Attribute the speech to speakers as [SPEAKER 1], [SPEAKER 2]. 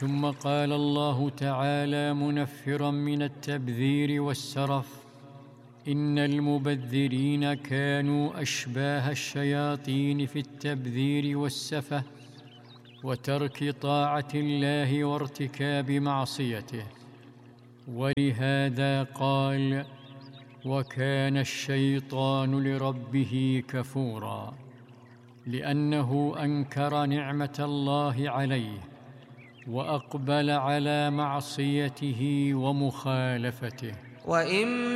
[SPEAKER 1] ثم قال الله تعالى منفرا من التبذير والسرف: إن المبذرين كانوا أشباه الشياطين في التبذير والسفه وترك طاعة الله وارتكاب معصيته. ولهذا قال: وكان الشيطان لربه كفورا، لأنه أنكر نعمة الله عليه وأقبل على معصيته ومخالفته.